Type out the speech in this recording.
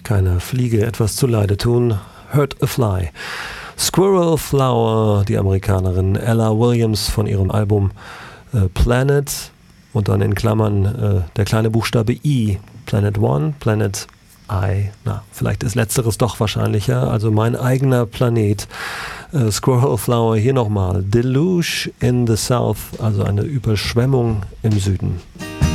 keiner Fliege etwas zuleide tun. Hurt a Fly. Squirrel Flower, die Amerikanerin Ella Williams von ihrem Album Planet und dann in Klammern der kleine Buchstabe I. Planet One, Planet I. Na, vielleicht ist letzteres doch wahrscheinlicher. Also mein eigener Planet. Squirrel Flower hier nochmal. Deluge in the South, also eine Überschwemmung im Süden.